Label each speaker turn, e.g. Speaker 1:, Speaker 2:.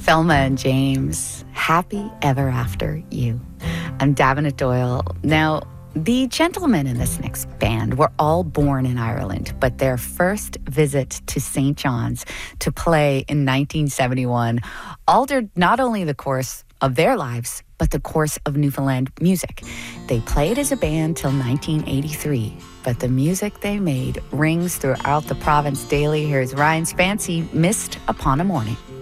Speaker 1: Thelma and James, Happy Ever After You. I'm Davenant Doyle. Now, the gentlemen in this next band were all born in Ireland, but their first visit to St. John's to play in 1971 altered not only the course of their lives, but the course of Newfoundland music. They played as a band till 1983, but the music they made rings throughout the province daily. Here's Ryan Spansey, Mist Upon a Morning.